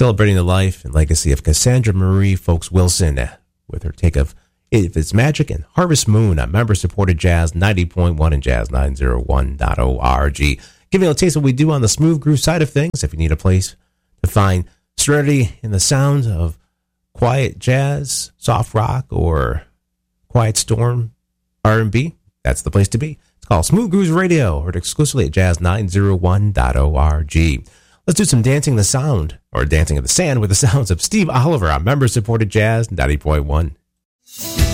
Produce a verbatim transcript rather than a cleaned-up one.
celebrating the life and legacy of Cassandra Marie Folks Wilson with her take of If It's Magic and Harvest Moon on member-supported Jazz ninety point one and Jazz nine oh one dot org. Giving you a taste of what we do on the smooth groove side of things. If you need a place to find serenity in the sound of quiet jazz, soft rock, or quiet storm R and B, that's the place to be. It's called Smooth Grooves Radio, heard exclusively at Jazz nine oh one dot org. Let's do some dancing the sound, or dancing in the sand with the sounds of Steve Oliver on member-supported Jazz ninety point one.